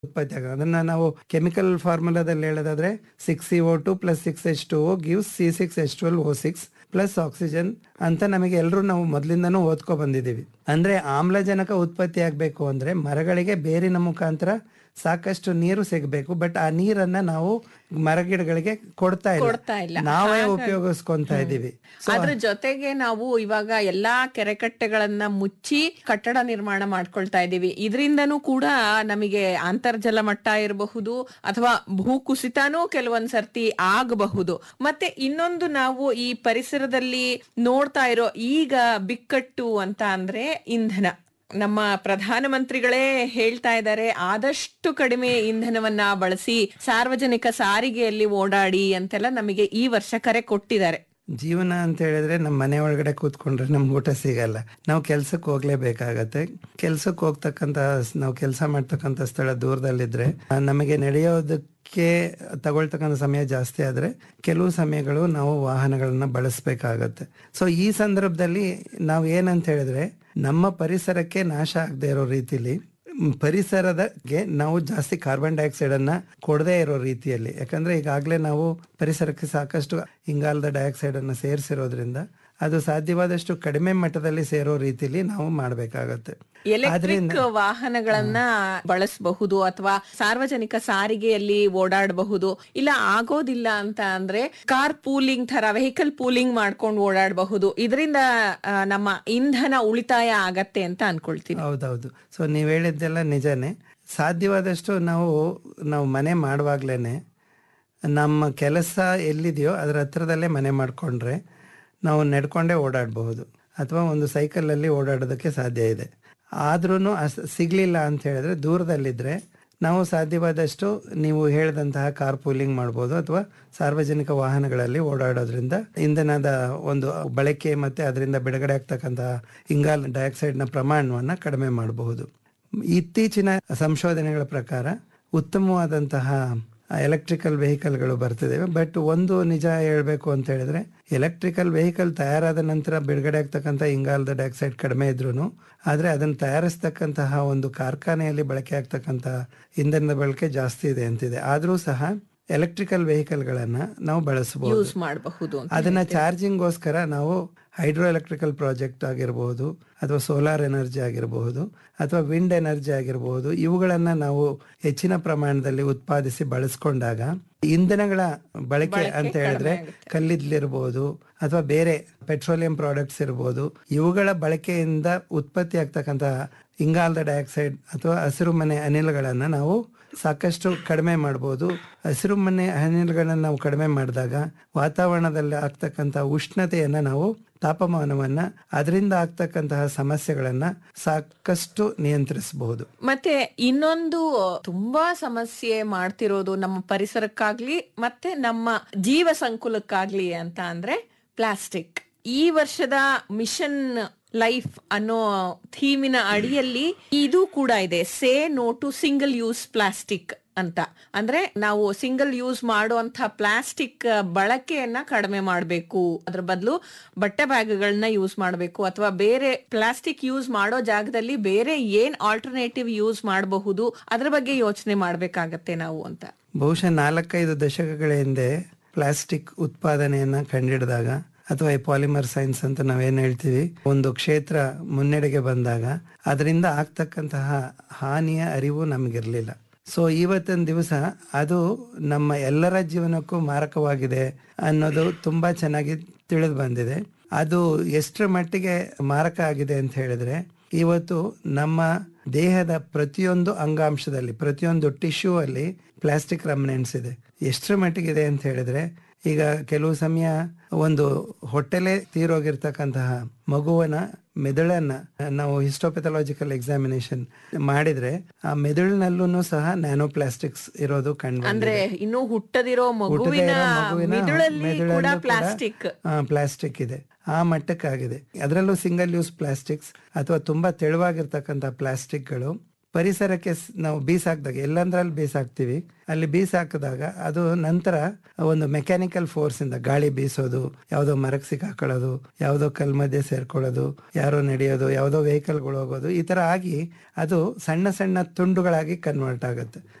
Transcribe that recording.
ಉತ್ಪತ್ತಿ ಆಗೋದು. ಅದನ್ನ ನಾವು ಕೆಮಿಕಲ್ ಫಾರ್ಮುಲಾದಲ್ಲಿ ಹೇಳೋದಾದ್ರೆ 6CO2 + 6H2O gives C6H12O6 plus oxygen ಅಂತ ನಮಗೆ ಎಲ್ಲರೂ ನಾವು ಮೊದಲಿಂದನೂ ಓದ್ಕೊ ಬಂದಿದ್ದೀವಿ. ಅಂದ್ರೆ ಆಮ್ಲಜನಕ ಉತ್ಪತ್ತಿ ಆಗ್ಬೇಕು ಅಂದ್ರೆ ಮರಗಳಿಗೆ ಬೇರಿನ ಮುಖಾಂತರ ಸಾಕಷ್ಟು ನೀರು ಸಿಗಬೇಕು. ಬಟ್ ಆ ನೀರನ್ನ ನಾವು ಮರಗಿಡಗಳಿಗೆ ಕೊಡ್ತಾ ಇಲ್ಲ, ನಾವೇ ಉಪಯೋಗಿಸ್ಕೊಂತಾ ಇದೀವಿ. ಅದ್ರ ಜೊತೆಗೆ ನಾವು ಇವಾಗ ಎಲ್ಲಾ ಕೆರೆಕಟ್ಟೆಗಳನ್ನ ಮುಚ್ಚಿ ಕಟ್ಟಡ ನಿರ್ಮಾಣ ಮಾಡ್ಕೊಳ್ತಾ ಇದೀವಿ. ಇದರಿಂದನೂ ಕೂಡ ನಮಗೆ ಅಂತರ್ಜಲ ಮಟ್ಟ ಇರಬಹುದು ಅಥವಾ ಭೂಕುಸಿತನೂ ಕೆಲವೊಂದ್ ಸರ್ತಿ ಆಗಬಹುದು. ಮತ್ತೆ ಇನ್ನೊಂದು ನಾವು ಈ ಪರಿಸರದಲ್ಲಿ ನೋಡ್ತಾ ಇರೋ ಈಗ ಬಿಕ್ಕಟ್ಟು ಅಂತ ಅಂದ್ರೆ ಇಂಧನ. ನಮ್ಮ ಪ್ರಧಾನಮಂತ್ರಿಗಳೇ ಹೇಳ್ತಾ ಇದ್ದಾರೆ, ಆದಷ್ಟು ಕಡಿಮೆ ಇಂಧನವನ್ನ ಬಳಸಿ ಸಾರ್ವಜನಿಕ ಸಾರಿಗೆಯಲ್ಲಿ ಓಡಾಡಿ ಅಂತೆಲ್ಲ ನಮಗೆ ಈ ವರ್ಷ ಕರೆ ಕೊಟ್ಟಿದ್ದಾರೆ. ಜೀವನ ಅಂತ ಹೇಳಿದ್ರೆ ನಮ್ಮ ಮನೆ ಒಳಗಡೆ ಕೂತ್ಕೊಂಡ್ರೆ ನಮ್ಗೆ ಊಟ ಸಿಗಲ್ಲ, ನಾವು ಕೆಲ್ಸಕ್ಕೆ ಹೋಗ್ಲೇಬೇಕಾಗತ್ತೆ. ಕೆಲ್ಸಕ್ಕೆ ಹೋಗ್ತಕ್ಕಂತ, ನಾವು ಕೆಲಸ ಮಾಡ್ತಕ್ಕಂಥ ಸ್ಥಳ ದೂರದಲ್ಲಿದ್ರೆ ನಮಗೆ ನಡೆಯೋದಕ್ಕೆ ತಗೊಳ್ತಕ್ಕಂಥ ಸಮಯ ಜಾಸ್ತಿ ಆದ್ರೆ ಕೆಲವು ಸಮಯಗಳು ನಾವು ವಾಹನಗಳನ್ನ ಬಳಸಬೇಕಾಗತ್ತೆ. ಸೊ ಈ ಸಂದರ್ಭದಲ್ಲಿ ನಾವು ಏನಂತ ಹೇಳಿದ್ರೆ, ನಮ್ಮ ಪರಿಸರಕ್ಕೆ ನಾಶ ಆಗದೆ ಇರೋ ರೀತಿಲಿ ಪರಿಸರದಗೆ ನಾವು ಜಾಸ್ತಿ ಕಾರ್ಬನ್ ಡೈಆಕ್ಸೈಡ್ ಅನ್ನ ಕೊಡದೇ ಇರೋ ರೀತಿಯಲ್ಲಿ, ಯಾಕಂದ್ರೆ ಈಗಾಗಲೇ ನಾವು ಪರಿಸರಕ್ಕೆ ಸಾಕಷ್ಟು ಇಂಗಾಲದ ಡೈಆಕ್ಸೈಡ್ ಅನ್ನ ಸೇರಿಸಿರೋದ್ರಿಂದ ಅದು ಸಾಧ್ಯವಾದಷ್ಟು ಕಡಿಮೆ ಮಟ್ಟದಲ್ಲಿ ಸೇರೋ ರೀತಿಲಿ ನಾವು ಮಾಡಬೇಕಾಗತ್ತೆ. ಎಲೆಕ್ಟ್ರಿಕ್ ವಾಹನಗಳನ್ನ ಬಳಸಬಹುದು ಅಥವಾ ಸಾರ್ವಜನಿಕ ಸಾರಿಗೆಯಲ್ಲಿ ಓಡಾಡಬಹುದು. ಇಲ್ಲ ಆಗೋದಿಲ್ಲ ಅಂತ ಅಂದ್ರೆ ಕಾರ್ ಪೂಲಿಂಗ್ ತರ ವೆಹಿಕಲ್ ಪೂಲಿಂಗ್ ಮಾಡ್ಕೊಂಡು ಓಡಾಡಬಹುದು. ಇದರಿಂದ ನಮ್ಮ ಇಂಧನ ಉಳಿತಾಯ ಆಗತ್ತೆ ಅಂತ ಅನ್ಕೊಳ್ತೀನಿ. ಹೌದೌದು. ಸೊ ನೀವ್ ಹೇಳಿದ್ದೆಲ್ಲ ನಿಜಾನೇ. ಸಾಧ್ಯವಾದಷ್ಟು ನಾವು ಮನೆ ಮಾಡುವಾಗ್ಲೇನೆ ನಮ್ಮ ಕೆಲಸ ಎಲ್ಲಿದೆಯೋ ಅದ್ರ ಹತ್ರದಲ್ಲೇ ಮನೆ ಮಾಡ್ಕೊಂಡ್ರೆ ನಾವು ನಡ್ಕೊಂಡೇ ಓಡಾಡಬಹುದು ಅಥವಾ ಒಂದು ಸೈಕಲಲ್ಲಿ ಓಡಾಡೋದಕ್ಕೆ ಸಾಧ್ಯ ಇದೆ. ಆದ್ರೂ ಸಿಗ್ಲಿಲ್ಲ ಅಂತ ಹೇಳಿದ್ರೆ ದೂರದಲ್ಲಿದ್ರೆ ನಾವು ಸಾಧ್ಯವಾದಷ್ಟು ನೀವು ಹೇಳಿದಂತಹ ಕಾರ್ ಪೂಲಿಂಗ್ ಮಾಡ್ಬೋದು ಅಥವಾ ಸಾರ್ವಜನಿಕ ವಾಹನಗಳಲ್ಲಿ ಓಡಾಡೋದ್ರಿಂದ ಇಂಧನದ ಒಂದು ಬಳಕೆ ಮತ್ತೆ ಅದರಿಂದ ಬಿಡುಗಡೆ ಆಗ್ತಕ್ಕಂತಹ ಇಂಗಾಲ ಡೈಆಕ್ಸೈಡ್ನ ಪ್ರಮಾಣವನ್ನು ಕಡಿಮೆ ಮಾಡಬಹುದು. ಇತ್ತೀಚಿನ ಸಂಶೋಧನೆಗಳ ಪ್ರಕಾರ ಉತ್ತಮವಾದಂತಹ ಎಲೆಕ್ಟ್ರಿಕಲ್ ವೆಹಿಕಲ್ಗಳು ಬರ್ತಿದ್ದೇವೆ. ಬಟ್ ಒಂದು ನಿಜ ಹೇಳ್ಬೇಕು ಅಂತ ಹೇಳಿದ್ರೆ, ಎಲೆಕ್ಟ್ರಿಕಲ್ ವೆಹಿಕಲ್ ತಯಾರಾದ ನಂತರ ಬಿಡುಗಡೆ ಆಗ್ತಕ್ಕಂಥ ಇಂಗಾಲದ ಡೈಆಕ್ಸೈಡ್ ಕಡಿಮೆ ಇದ್ರೂ ಆದ್ರೆ ಅದನ್ನು ತಯಾರಿಸ್ತಕ್ಕಂತಹ ಒಂದು ಕಾರ್ಖಾನೆಯಲ್ಲಿ ಬಳಕೆ ಆಗ್ತಕ್ಕಂತಹ ಇಂಧನದ ಬಳಕೆ ಜಾಸ್ತಿ ಇದೆ ಅಂತಿದೆ. ಆದ್ರೂ ಸಹ ಎಲೆಕ್ಟ್ರಿಕಲ್ ವೆಹಿಕಲ್ಗಳನ್ನ ನಾವು ಬಳಸಬಹುದು. ಅದನ್ನ ಚಾರ್ಜಿಂಗ್ಗೋಸ್ಕರ ನಾವು ಹೈಡ್ರೋ ಎಲೆಕ್ಟ್ರಿಕಲ್ ಪ್ರಾಜೆಕ್ಟ್ ಆಗಿರಬಹುದು ಅಥವಾ ಸೋಲಾರ್ ಎನರ್ಜಿ ಆಗಿರಬಹುದು ಅಥವಾ ವಿಂಡ್ ಎನರ್ಜಿ ಆಗಿರಬಹುದು, ಇವುಗಳನ್ನ ನಾವು ಹೆಚ್ಚಿನ ಪ್ರಮಾಣದಲ್ಲಿ ಉತ್ಪಾದಿಸಿ ಬಳಸ್ಕೊಂಡಾಗ ಇಂಧನಗಳ ಬಳಕೆ ಅಂತ ಹೇಳಿದ್ರೆ ಕಲ್ಲಿದ್ದಲಿರ್ಬೋದು ಅಥವಾ ಬೇರೆ ಪೆಟ್ರೋಲಿಯಂ ಪ್ರಾಡಕ್ಟ್ಸ್ ಇರ್ಬೋದು, ಇವುಗಳ ಬಳಕೆಯಿಂದ ಉತ್ಪತ್ತಿ ಆಗ್ತಕ್ಕಂತಹ ಇಂಗಾಲದ ಡೈಆಕ್ಸೈಡ್ ಅಥವಾ ಹಸಿರುಮನೆ ಅನಿಲಗಳನ್ನ ನಾವು ಸಾಕಷ್ಟು ಕಡಿಮೆ ಮಾಡಬಹುದು. ಹಸಿರುಮನೆ ಅನಿಲಗಳನ್ನ ನಾವು ಕಡಿಮೆ ಮಾಡಿದಾಗ ವಾತಾವರಣದಲ್ಲಿ ಆಗ್ತಕ್ಕಂಥ ಉಷ್ಣತೆಯನ್ನ ನಾವು ತಾಪಮಾನವನ್ನ ಅದರಿಂದ ಆಗ್ತಕ್ಕಂತಹ ಸಮಸ್ಯೆಗಳನ್ನ ಸಾಕಷ್ಟು ನಿಯಂತ್ರಿಸಬಹುದು. ಮತ್ತೆ ಇನ್ನೊಂದು ತುಂಬಾ ಸಮಸ್ಯೆ ಮಾಡ್ತಿರೋದು ನಮ್ಮ ಪರಿಸರಕ್ಕಾಗ್ಲಿ ಮತ್ತೆ ನಮ್ಮ ಜೀವ ಸಂಕುಲಕ್ಕಾಗ್ಲಿ ಅಂತ ಅಂದ್ರೆ ಪ್ಲಾಸ್ಟಿಕ್. ಈ ವರ್ಷದ ಮಿಷನ್ ಲೈಫ್ ಅನ್ನೋ ಥೀಮಿನ ಅಡಿಯಲ್ಲಿ ಇದು ಕೂಡ ಇದೆ, say no to single use plastic ಅಂತ. ಅಂದ್ರೆ ನಾವು ಸಿಂಗಲ್ ಯೂಸ್ ಮಾಡುವಂತ ಪ್ಲಾಸ್ಟಿಕ್ ಬಳಕೆಯನ್ನ ಕಡಿಮೆ ಮಾಡಬೇಕು, ಅದ್ರ ಬದಲು ಬಟ್ಟೆ ಬ್ಯಾಗ್ಗಳನ್ನ ಯೂಸ್ ಮಾಡಬೇಕು ಅಥವಾ ಬೇರೆ ಪ್ಲಾಸ್ಟಿಕ್ ಯೂಸ್ ಮಾಡೋ ಜಾಗದಲ್ಲಿ ಬೇರೆ ಏನ್ ಆಲ್ಟರ್ನೇಟಿವ್ ಯೂಸ್ ಮಾಡಬಹುದು ಅದ್ರ ಬಗ್ಗೆ ಯೋಚನೆ ಮಾಡ್ಬೇಕಾಗತ್ತೆ ನಾವು ಅಂತ. ಬಹುಶಃ 4-5 ದಶಕಗಳ ಹಿಂದೆ ಪ್ಲಾಸ್ಟಿಕ್ ಉತ್ಪಾದನೆಯನ್ನ ಕಂಡಿಡಿದಾಗ ಅಥವಾ ಪಾಲಿಮರ್ ಸೈನ್ಸ್ ಅಂತ ನಾವೇನ್ ಹೇಳ್ತೀವಿ, ಒಂದು ಕ್ಷೇತ್ರ ಮುನ್ನಡೆಗೆ ಬಂದಾಗ ಅದರಿಂದ ಆಗ್ತಕ್ಕಂತಹ ಹಾನಿಯ ಅರಿವು ನಮಗಿರ್ಲಿಲ್ಲ. ಸೊ ಇವತ್ತಿನ ದಿವಸ ಅದು ನಮ್ಮ ಎಲ್ಲರ ಜೀವನಕ್ಕೂ ಮಾರಕವಾಗಿದೆ ಅನ್ನೋದು ತುಂಬಾ ಚೆನ್ನಾಗಿ ತಿಳಿದು ಬಂದಿದೆ. ಅದು ಎಷ್ಟರ ಮಟ್ಟಿಗೆ ಮಾರಕ ಆಗಿದೆ ಅಂತ ಹೇಳಿದ್ರೆ, ಇವತ್ತು ನಮ್ಮ ದೇಹದ ಪ್ರತಿಯೊಂದು ಅಂಗಾಂಶದಲ್ಲಿ, ಪ್ರತಿಯೊಂದು ಟಿಶ್ಯೂ ಅಲ್ಲಿ ಪ್ಲಾಸ್ಟಿಕ್ ರೆಮಿನೆಂಟ್ಸ್ ಇದೆ. ಎಷ್ಟರ ಮಟ್ಟಿಗಿದೆ ಅಂತ ಹೇಳಿದ್ರೆ, ಈಗ ಕೆಲವು ಸಮಯ ಒಂದು ಹೊಟ್ಟೆಲೆ ತೀರೋಗಿರ್ತಕ್ಕಂತಹ ಮಗುವನ ಮೆದುಳನ್ನ ನಾವು ಹಿಸ್ಟೋಪೆಥಾಲಜಿಕಲ್ ಎಕ್ಸಾಮಿನೇಷನ್ ಮಾಡಿದ್ರೆ ಆ ಮೆದುಳಿನಲ್ಲೂ ಸಹ ನ್ಯಾನೋ ಪ್ಲಾಸ್ಟಿಕ್ಸ್ ಇರೋದು ಕಂಡು, ಅಂದ್ರೆ ಇನ್ನು ಹುಟ್ಟದಿರೋ ಮಗುವಿನ ಪ್ಲಾಸ್ಟಿಕ್ ಇದೆ, ಆ ಮಟ್ಟಕ್ಕಾಗಿದೆ. ಅದರಲ್ಲೂ ಸಿಂಗಲ್ ಯೂಸ್ ಪ್ಲಾಸ್ಟಿಕ್ಸ್ ಅಥವಾ ತುಂಬಾ ತೆಳುವಾಗಿರ್ತಕ್ಕಂಥ ಪ್ಲಾಸ್ಟಿಕ್ಗಳು ಪರಿಸರಕ್ಕೆ ನಾವು ಬೀಸಾಕ್ದಾಗ ಎಲ್ಲಂದ್ರಲ್ಲಿ ಬೀಸಾಕ್ತಿವಿ, ಅಲ್ಲಿ ಬೀಸಾಕಿದಾಗ ಅದು ನಂತರ ಒಂದು ಮೆಕ್ಯಾನಿಕಲ್ ಫೋರ್ಸ್ ಇಂದ ಗಾಳಿ ಬೀಸೋದು, ಯಾವುದೋ ಮರಕ್ಕೆ ಸಿಕ್ಕಾಕೊಳ್ಳೋದು, ಯಾವುದೋ ಕಲ್ ಮಧ್ಯೆ ಸೇರ್ಕೊಳ್ಳೋದು, ಯಾರೋ ನಡೆಯೋದು, ಯಾವುದೋ ವೆಹಿಕಲ್ಗಳು ಹೋಗೋದು, ಈ ತರ ಆಗಿ ಅದು ಸಣ್ಣ ಸಣ್ಣ ತುಂಡುಗಳಾಗಿ ಕನ್ವರ್ಟ್ ಆಗುತ್ತೆ.